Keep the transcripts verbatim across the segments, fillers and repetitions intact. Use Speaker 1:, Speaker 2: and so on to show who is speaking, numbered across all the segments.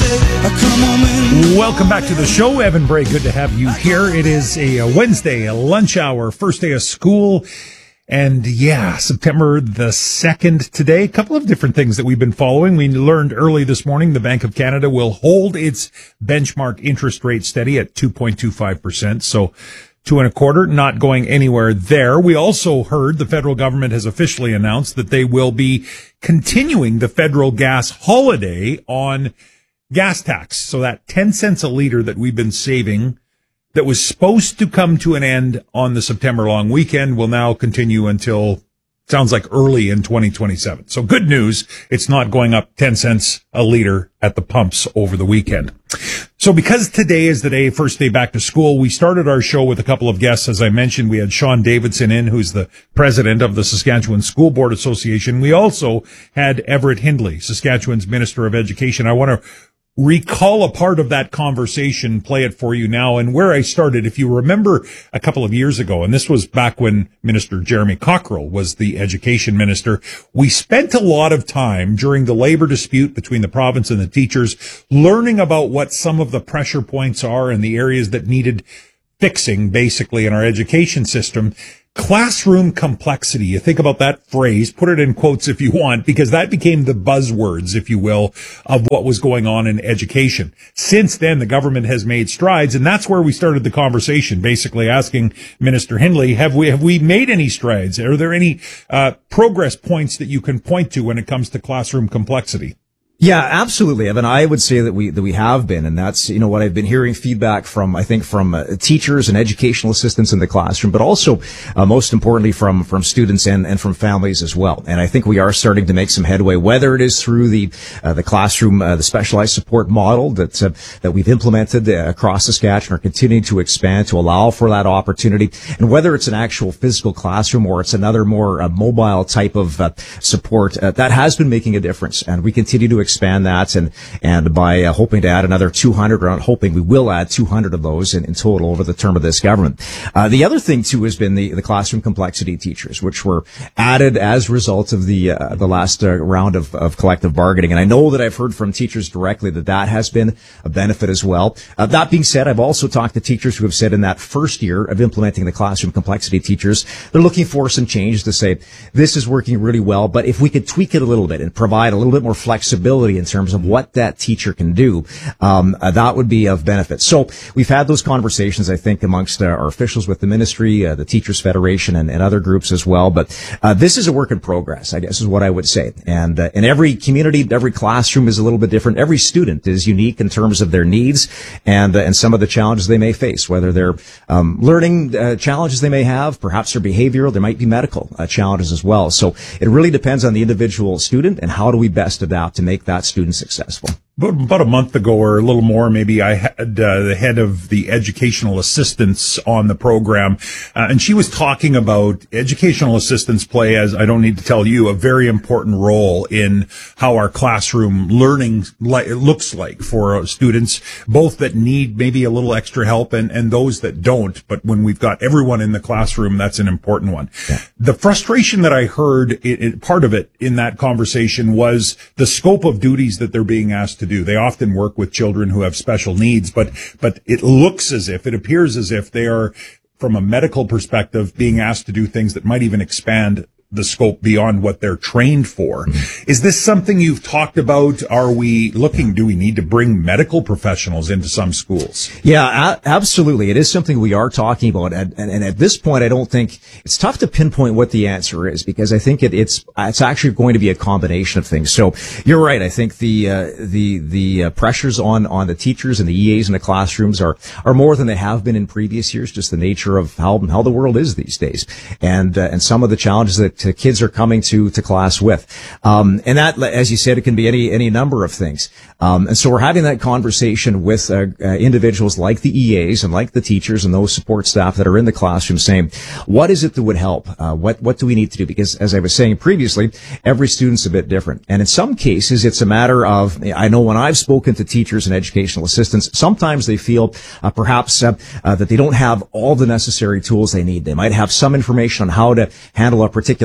Speaker 1: Welcome back to the show. Evan Bray, good to have you here. It is a, a Wednesday, a lunch hour, first day of school. And yeah, September the second today. A couple of different things that we've been following. We learned early this morning the Bank of Canada will hold its benchmark interest rate steady at two point two five percent. So two and a quarter, not going anywhere there. We also heard the federal government has officially announced that they will be continuing the federal gas holiday on gas tax. So that ten cents a liter that we've been saving that was supposed to come to an end on the September long weekend will now continue until, sounds like early in twenty twenty-seven. So good news. It's not going up ten cents a liter at the pumps over the weekend. So because today is the day, first day back to school, we started our show with a couple of guests. As I mentioned, we had Sean Davidson in, who's the president of the Saskatchewan School Board Association. We also had Everett Hindley, Saskatchewan's Minister of Education. I want to recall a part of that conversation, play it for you now, and where I started. If you remember a couple of years ago, and this was back when Minister Jeremy Cockrell was the education minister, we spent a lot of time during the labor dispute between the province and the teachers learning about what some of the pressure points are and the areas that needed fixing, basically, in our education system. Classroom complexity. You think about that phrase, put it in quotes if you want, because that became the buzzwords, if you will, of what was going on in education. Since then, the government has made strides, and that's where we started the conversation, basically asking Minister Hindley, have we, have we made any strides? Are there any uh, progress points that you can point to when it comes to classroom complexity?
Speaker 2: Yeah, absolutely, Evan. I would say that we that we have been, and that's, you know, what I've been hearing feedback from, I think, from uh, teachers and educational assistants in the classroom, but also, uh, most importantly, from from students and and from families as well. And I think we are starting to make some headway, whether it is through the uh, the classroom, uh, the specialized support model that uh, that we've implemented uh, across Saskatchewan, are continuing to expand to allow for that opportunity, and whether it's an actual physical classroom or it's another more uh, mobile type of uh, support, uh, that has been making a difference, and we continue to expand that, and and by uh, hoping to add another two hundred, or not hoping, we will add two hundred of those in, in total over the term of this government. Uh, the other thing too has been the, the classroom complexity teachers, which were added as a result of the uh, the last uh, round of, of collective bargaining. And I know that I've heard from teachers directly that that has been a benefit as well. Uh, that being said, I've also talked to teachers who have said in that first year of implementing the classroom complexity teachers, they're looking for some changes to say, this is working really well, but if we could tweak it a little bit and provide a little bit more flexibility in terms of what that teacher can do, um, uh, that would be of benefit. So we've had those conversations, I think, amongst uh, our officials with the ministry, uh, the Teachers Federation, and, and other groups as well. But uh, this is a work in progress, I guess is what I would say. And uh, in every community, every classroom is a little bit different. Every student is unique in terms of their needs and uh, and some of the challenges they may face, whether they're um, learning uh, challenges they may have, perhaps they're behavioral, there might be medical uh, challenges as well. So it really depends on the individual student and how do we best adapt to make that student successful.
Speaker 1: About a month ago or a little more, maybe, I had uh, the head of the educational assistants on the program, uh, and she was talking about educational assistants play, as I don't need to tell you, a very important role in how our classroom learning li- looks like for uh, students, both that need maybe a little extra help and, and those that don't. But when we've got everyone in the classroom, that's an important one. Yeah. The frustration that I heard, it, it, part of it in that conversation was the scope of duties that they're being asked to do. They often work with children who have special needs, but but it looks as if, it appears as if they are, from a medical perspective, being asked to do things that might even expand the scope beyond what they're trained for. Mm-hmm. Is this something you've talked about? Are we looking, do we need to bring medical professionals into some schools?
Speaker 2: Yeah, a- absolutely. It is something we are talking about. And, and, and at this point, I don't think it's tough to pinpoint what the answer is, because I think it, it's, it's actually going to be a combination of things. So you're right. I think the, uh, the, the uh, pressures on, on the teachers and the E As in the classrooms are, are more than they have been in previous years, just the nature of how, how the world is these days. And, uh, and some of the challenges that to kids are coming to, to class with. Um, and that, as you said, it can be any, any number of things. Um, and so we're having that conversation with, uh, uh, individuals like the E As and like the teachers and those support staff that are in the classroom saying, what is it that would help? Uh, what, what do we need to do? Because as I was saying previously, every student's a bit different. And in some cases, it's a matter of, I know when I've spoken to teachers and educational assistants, sometimes they feel, uh, perhaps, uh, uh, that they don't have all the necessary tools they need. They might have some information on how to handle a particular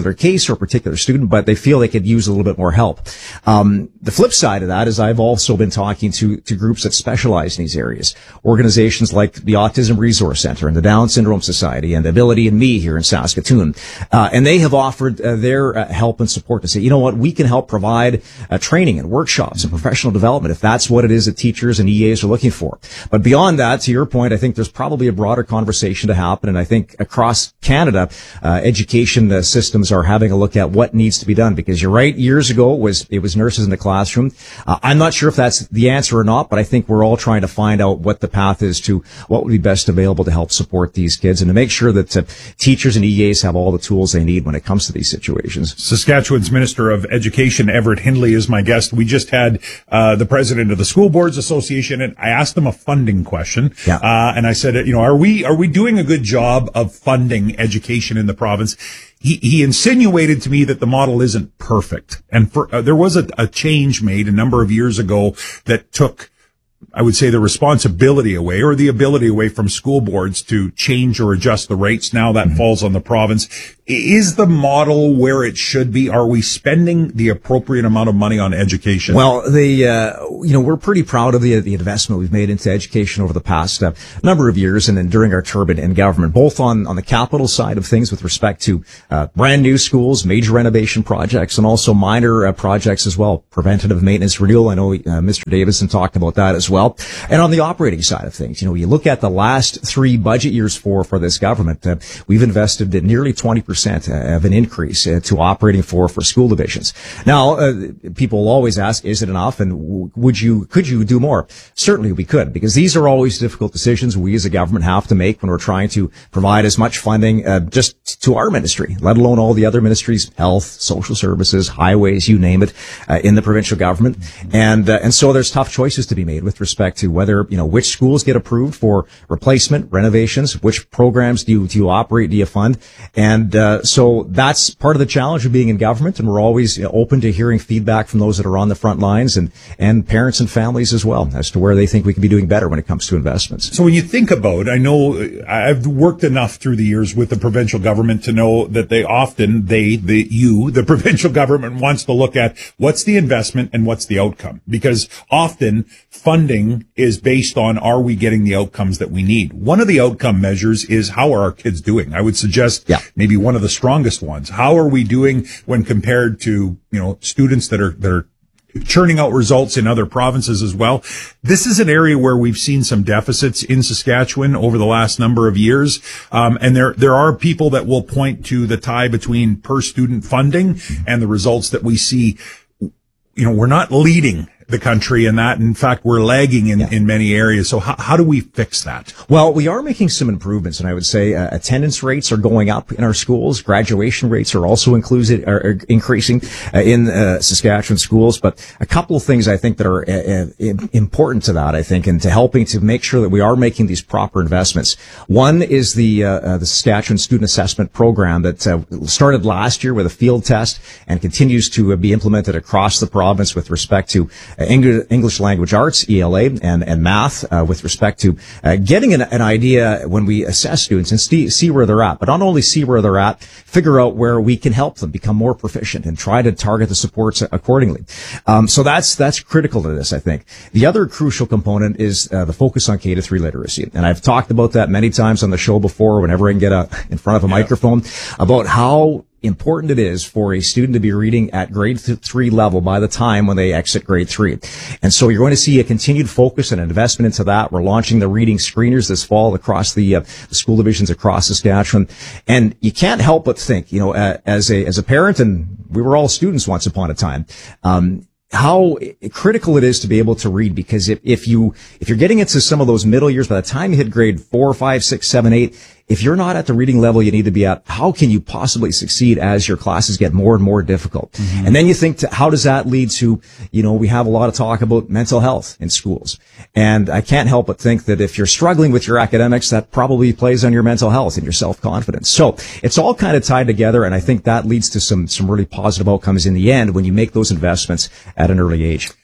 Speaker 2: particular case or a particular student, but they feel they could use a little bit more help. Um, the flip side of that is I've also been talking to, to groups that specialize in these areas. Organizations like the Autism Resource Center and the Down Syndrome Society and Ability and Me here in Saskatoon. Uh, and they have offered uh, their uh, help and support to say, you know what, we can help provide uh, training and workshops and professional development if that's what it is that teachers and E As are looking for. But beyond that, to your point, I think there's probably a broader conversation to happen. And I think across Canada, uh, education uh, systems are having a look at what needs to be done. Because you're right, years ago it was, it was nurses in the classroom. Uh, I'm not sure if that's the answer or not, but I think we're all trying to find out what the path is to what would be best available to help support these kids and to make sure that uh, teachers and E As have all the tools they need when it comes to these situations.
Speaker 1: Saskatchewan's Minister of Education, Everett Hindley, is my guest. We just had uh, the president of the School Boards Association, and I asked him a funding question.
Speaker 2: Yeah.
Speaker 1: Uh, and I said, you know, are we are we doing a good job of funding education in the province? He, he insinuated to me that the model isn't perfect. And for, uh, there was a, a change made a number of years ago that took, I would say, the responsibility away or the ability away from school boards to change or adjust the rates. Now that mm-hmm. falls on the province. Is the model where it should be? Are we spending the appropriate amount of money on education?
Speaker 2: Well, the, uh, you know, we're pretty proud of the, the investment we've made into education over the past uh, number of years and then during our term in, in government, both on, on the capital side of things with respect to uh, brand new schools, major renovation projects, and also minor uh, projects as well, preventative maintenance renewal. I know uh, Mister Davison talked about that as well. And on the operating side of things, you know, you look at the last three budget years for, for this government, uh, we've invested in nearly twenty percent of an increase uh, to operating for, for school divisions. Now, uh, people always ask, is it enough? And w- would you, could you do more? Certainly we could, because these are always difficult decisions we as a government have to make when we're trying to provide as much funding, uh, just to our ministry, let alone all the other ministries, health, social services, highways, you name it, uh, in the provincial government. And, uh, and so there's tough choices to be made with respect to whether, you know, which schools get approved for replacement, renovations, which programs do you, do you operate, do you fund? And, uh, so that's part of the challenge of being in government. And we're always, you know, open to hearing feedback from those that are on the front lines and, and parents and families as well as to where they think we can be doing better when it comes to investments.
Speaker 1: So when you think about, I know I've worked enough through the years with the provincial government to know that they often, they, the, you, the provincial government wants to look at what's the investment and what's the outcome. Because often funding is based on, are we getting the outcomes that we need? One of the outcome measures is, how are our kids doing? I would suggest yeah. maybe one of the strongest ones. How are we doing when compared to, you know, students that are, that are churning out results in other provinces as well? This is an area where we've seen some deficits in Saskatchewan over the last number of years. Um, and there, there are people that will point to the tie between per student funding and the results that we see. You know, we're not leading the country in that. In fact, we're lagging in, yeah. in many areas. So how, how do we fix that?
Speaker 2: Well, we are making some improvements, and I would say uh, attendance rates are going up in our schools. Graduation rates are also included, are, are increasing uh, in uh, Saskatchewan schools. But a couple of things I think that are uh, uh, important to that, I think, and to helping to make sure that we are making these proper investments. One is the uh, uh, the Saskatchewan Student Assessment Program that uh, started last year with a field test and continues to uh, be implemented across the province with respect to Uh, English language arts, E L A, and, and math, uh, with respect to uh, getting an, an idea when we assess students and see, see where they're at. But not only see where they're at, figure out where we can help them become more proficient and try to target the supports accordingly. Um, so that's, that's critical to this, I think. The other crucial component is uh, the focus on K to three literacy. And I've talked about that many times on the show before, whenever I can get a, in front of a yeah. microphone, about how important it is for a student to be reading at grade th- three level by the time when they exit grade three. And so you're going to see a continued focus and investment into that. We're launching the reading screeners this fall across the, uh, the school divisions across Saskatchewan. And you can't help but think, you know, uh, as a, as a parent, and we were all students once upon a time, um, how critical it is to be able to read, because if, if you, if you're getting into some of those middle years, by the time you hit grade four, five, six, seven, eight, if you're not at the reading level you need to be at, how can you possibly succeed as your classes get more and more difficult? Mm-hmm. And then you think, to, how does that lead to, you know, we have a lot of talk about mental health in schools. And I can't help but think that if you're struggling with your academics, that probably plays on your mental health and your self-confidence. So it's all kind of tied together. And I think that leads to some, some really positive outcomes in the end when you make those investments at an early age.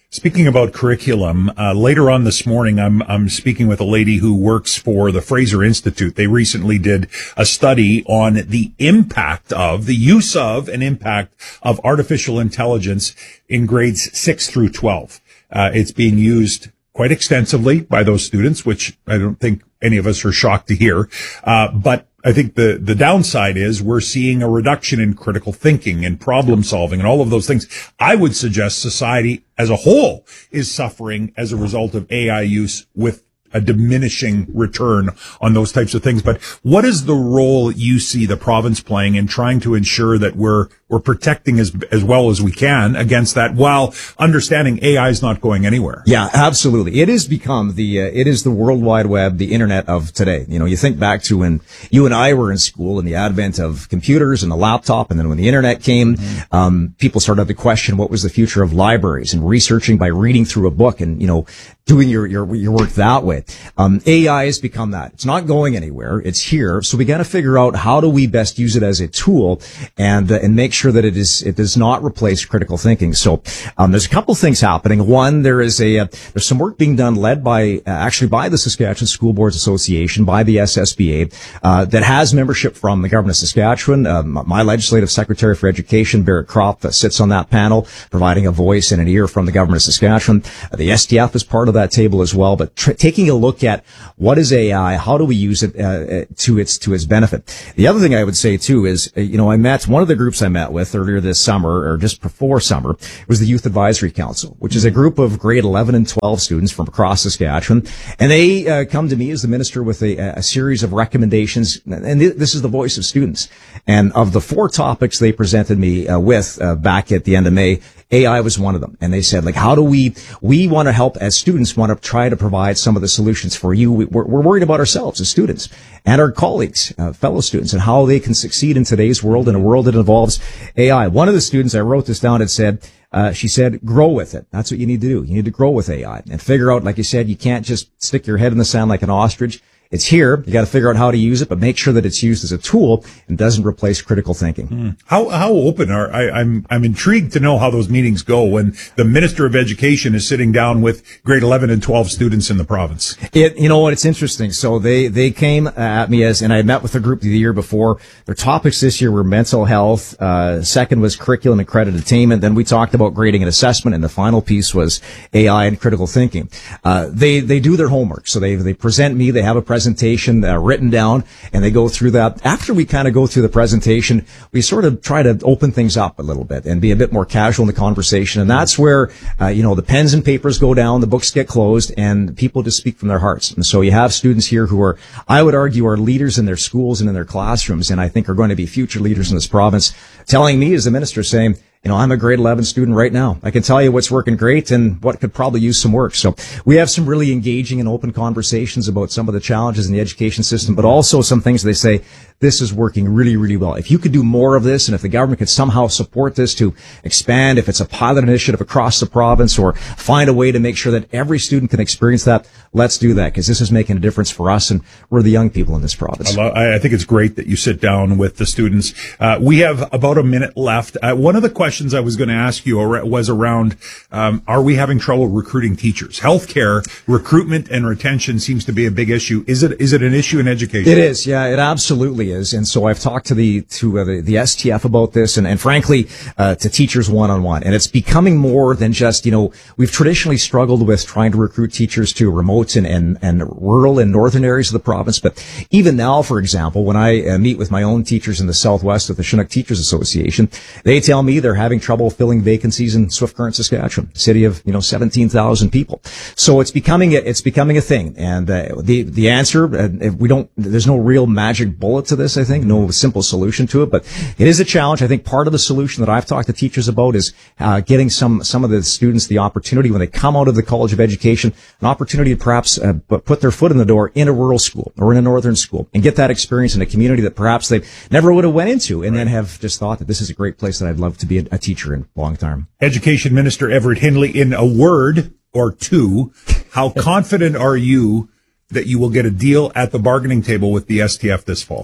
Speaker 1: Speaking about curriculum, uh, later on this morning, I'm, I'm speaking with a lady who works for the Fraser Institute. They recently did a study on the impact of, the use of and impact of artificial intelligence in grades six through twelve. Uh, it's being used quite extensively by those students, which I don't think any of us are shocked to hear. Uh, but I think the, the downside is we're seeing a reduction in critical thinking and problem solving and all of those things. I would suggest society as a whole is suffering as a result of A I use with a diminishing return on those types of things. But what is the role you see the province playing in trying to ensure that we're we're protecting as as well as we can against that, while understanding A I is not going anywhere?
Speaker 2: Yeah, absolutely. It has become the uh, it is the World Wide Web, the internet of today. You know, you think back to when you and I were in school and the advent of computers and the laptop, and then when the internet came, mm-hmm. um, people started to question what was the future of libraries and researching by reading through a book and, you know, doing your your your work that way. Um, A I has become that. It's not going anywhere. It's here. So we got to figure out how do we best use it as a tool and uh, and make sure that it is it does not replace critical thinking. So um, there's a couple things happening. One, there is a uh, there's some work being done led by uh, actually by the Saskatchewan School Boards Association, by the S S B A, uh, that has membership from the government of Saskatchewan. Uh, my legislative secretary for education, Barrett Kropp, uh, sits on that panel, providing a voice and an ear from the government of Saskatchewan. Uh, the S T F is part of that table as well. But tr- taking a look at what is A I, how do we use it uh, to its to its benefit. The other thing I would say too is, uh, you know, I met one of the groups I met with earlier this summer, or just before summer, was the Youth Advisory Council, which is a group of grade eleven and twelve students from across Saskatchewan, and they uh, come to me as the minister with a, a series of recommendations, and th- this is the voice of students. And of the four topics they presented me uh, with uh, back at the end of May, A I was one of them. And they said, like, how do we, we want to help as students, want to try to provide some of the solutions for you. We, we're, we're worried about ourselves as students and our colleagues, uh, fellow students, and how they can succeed in today's world, in a world that involves A I. One of the students, I wrote this down, had said, uh, she said, grow with it. That's what you need to do. You need to grow with A I and figure out, like you said, you can't just stick your head in the sand like an ostrich. It's here. You got to figure out how to use it, but make sure that it's used as a tool and doesn't replace critical thinking.
Speaker 1: Mm. How how open are I, I'm I'm intrigued to know how those meetings go when the Minister of Education is sitting down with grade eleven and twelve students in the province.
Speaker 2: It you know what, it's interesting. So they they came at me as, and I had met with the group the year before. Their topics this year were mental health. Uh, second was curriculum and credit attainment. Then we talked about grading and assessment, and the final piece was A I and critical thinking. Uh, they they do their homework. So they they present me. They have a presentation uh, written down, and they go through that. After we kind of go through the presentation, we sort of try to open things up a little bit and be a bit more casual in the conversation. And that's where, uh, you know, the pens and papers go down, the books get closed, and people just speak from their hearts. And so you have students here who are, I would argue, are leaders in their schools and in their classrooms, and I think are going to be future leaders in this province, telling me as the minister, saying, you know, I'm a grade eleven student right now. I can tell you what's working great and what could probably use some work. So we have some really engaging and open conversations about some of the challenges in the education system, but also some things they say, this is working really, really well. If you could do more of this, and if the government could somehow support this to expand, if it's a pilot initiative across the province, or find a way to make sure that every student can experience that, let's do that, because this is making a difference for us, and we're the young people in this province.
Speaker 1: I, love, I think it's great that you sit down with the students. Uh, we have about a minute left. Uh, one of the questions I was going to ask you was around, um, are we having trouble recruiting teachers? Healthcare recruitment and retention seems to be a big issue. Is it is it an issue in education?
Speaker 2: It is, yeah, it absolutely is. And so I've talked to the to uh, the, the S T F about this, and, and frankly, uh, to teachers one-on-one. And it's becoming more than just, you know, we've traditionally struggled with trying to recruit teachers to remote and, and, and rural and northern areas of the province. But even now, for example, when I uh, meet with my own teachers in the Southwest at the Chinook Teachers Association, they tell me they're having trouble filling vacancies in Swift Current, Saskatchewan, a city of, you know, seventeen thousand people. So it's becoming a, it's becoming a thing. And uh, the the answer, uh, we don't, there's no real magic bullet to this, I think, no simple solution to it, but it is a challenge. I think part of the solution that I've talked to teachers about is uh, getting some some of the students the opportunity when they come out of the College of Education, an opportunity to perhaps uh, put their foot in the door in a rural school or in a northern school and get that experience in a community that perhaps they never would have went into, and right. then have just thought that this is a great place that I'd love to be a, a teacher in long term.
Speaker 1: Education Minister Everett Hindley, in a word or two, how confident are you that you will get a deal at the bargaining table with the S T F this fall?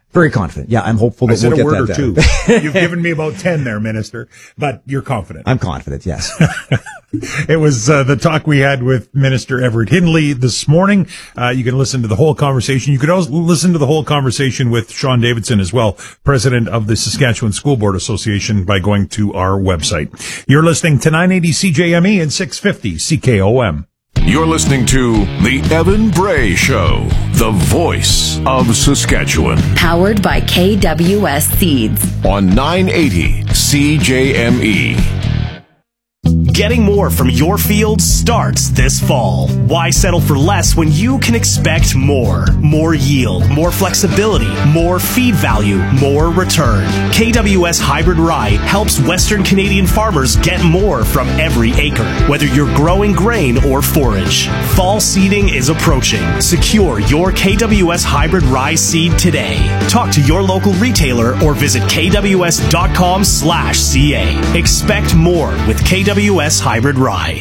Speaker 2: Very confident. Yeah, I'm hopeful that
Speaker 1: I said
Speaker 2: we'll
Speaker 1: a
Speaker 2: get
Speaker 1: word
Speaker 2: that
Speaker 1: or
Speaker 2: done.
Speaker 1: two. You've given me about ten there, Minister, but you're confident.
Speaker 2: I'm confident, yes.
Speaker 1: It was uh, the talk we had with Minister Everett Hindley this morning. Uh, you can listen to the whole conversation. You can also listen to the whole conversation with Sean Davidson as well, president of the Saskatchewan School Board Association, by going to our website. You're listening to nine eighty C J M E and six fifty C K O M.
Speaker 3: You're listening to The Evan Bray Show, the voice of Saskatchewan.
Speaker 4: Powered by K W S Seeds.
Speaker 3: On nine eighty C J M E.
Speaker 5: Getting more from your field starts this fall. Why settle for less when you can expect more? More yield, more flexibility, more feed value, more return. K W S Hybrid Rye helps Western Canadian farmers get more from every acre, whether you're growing grain or forage. Fall seeding is approaching. Secure your K W S Hybrid Rye seed today. Talk to your local retailer or visit k w s dot com slash c a. Expect more with K W S Hybrid Rye.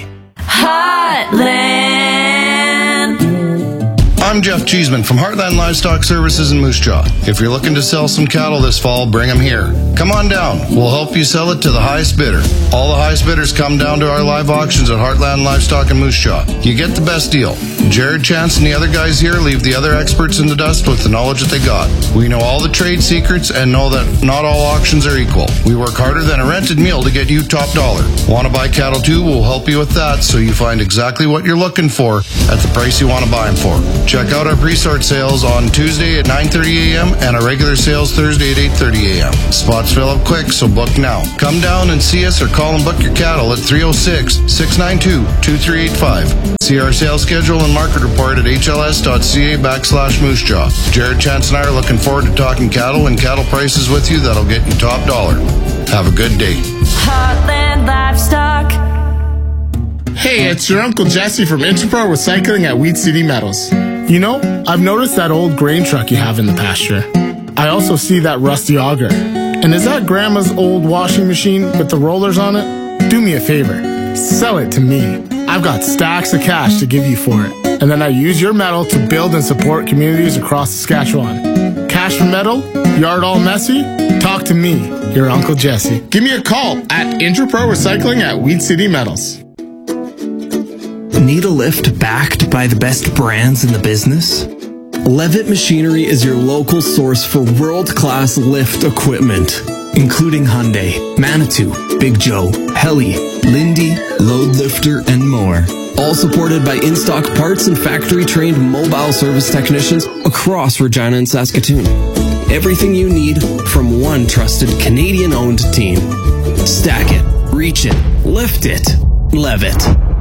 Speaker 6: Heartland. I'm Jeff Cheeseman from Heartland Livestock Services in Moose Jaw. If you're looking to sell some cattle this fall, bring them here. Come on down. We'll help you sell it to the highest bidder. All the highest bidders come down to our live auctions at Heartland Livestock in Moose Jaw. You get the best deal. Jared Chance and the other guys here leave the other experts in the dust with the knowledge that they got. We know all the trade secrets and know that not all auctions are equal. We work harder than a rented meal to get you top dollar. Want to buy cattle too? We'll help you with that so you find exactly what you're looking for at the price you want to buy them for. Check out our pre-sort sales on Tuesday at nine thirty a.m. and our regular sales Thursday at eight thirty a.m. Spots fill up quick, so book now. Come down and see us or call and book your cattle at three oh six, six nine two, two three eight five. See our sales schedule and market report at h l s dot c a backslash moose jaw. Jared Chance and I are looking forward to talking cattle and cattle prices with you that'll get you top dollar. Have a good day.
Speaker 7: Heartland Livestock.
Speaker 8: Hey, it's your Uncle Jesse from Interpro Recycling at Weed City Metals. You know, I've noticed that old grain truck you have in the pasture. I also see that rusty auger. And is that Grandma's old washing machine with the rollers on it? Do me a favor. Sell it to me. I've got stacks of cash to give you for it. And then I use your metal to build and support communities across Saskatchewan. Cash for metal? Yard all messy? Talk to me, your Uncle Jesse. Give me a call at Interpro Recycling at Weed City Metals.
Speaker 9: Need a lift backed by the best brands in the business? Levitt Machinery is your local source for world-class lift equipment, including Hyundai, Manitou, Big Joe, Heli, Lindy, Load Lifter, and more. All supported by in-stock parts and factory-trained mobile service technicians across Regina and Saskatoon. Everything you need from one trusted Canadian-owned team. Stack it, reach it, lift it, Levitt.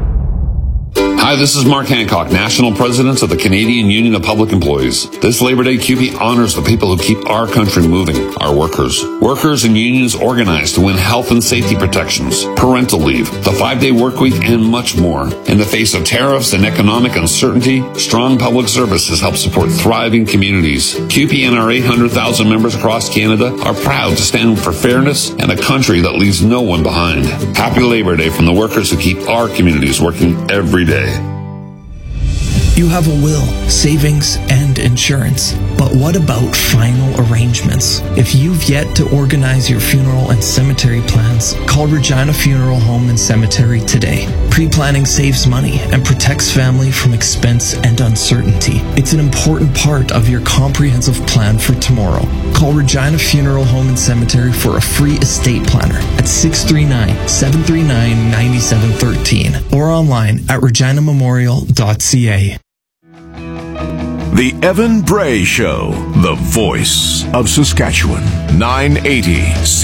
Speaker 10: Hi, this is Mark Hancock, National President of the Canadian Union of Public Employees. This Labor Day, C U P E honors the people who keep our country moving, our workers. Workers and unions organize to win health and safety protections, parental leave, the five-day work week, and much more. In the face of tariffs and economic uncertainty, strong public services help support thriving communities. C U P E and our eight hundred thousand members across Canada are proud to stand for fairness and a country that leaves no one behind. Happy Labor Day from the workers who keep our communities working every day.
Speaker 9: You have a will, savings, and insurance. But what about final arrangements? If you've yet to organize your funeral and cemetery plans, call Regina Funeral Home and Cemetery today. Pre-planning saves money and protects family from expense and uncertainty. It's an important part of your comprehensive plan for tomorrow. Call Regina Funeral Home and Cemetery for a free estate planner at six three nine, seven three nine, nine seven one three or online at regina memorial dot c a.
Speaker 3: The Evan Bray Show, the voice of Saskatchewan, nine eighty C